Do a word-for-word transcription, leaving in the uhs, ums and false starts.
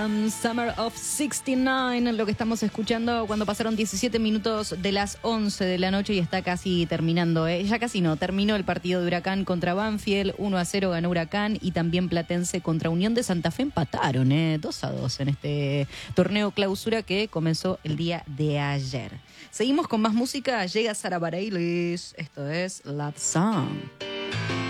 Huracán, Summer of sesenta y nueve, lo que estamos escuchando cuando pasaron diecisiete minutos de las once de la noche y está casi terminando, ¿eh? Ya casi no, terminó el partido de Huracán contra Banfield, uno a cero ganó Huracán y también Platense contra Unión de Santa Fe empataron, ¿eh? dos a dos en este torneo clausura que comenzó el día de ayer. Seguimos con más música, llega Sara Bareilles, esto es Love Song.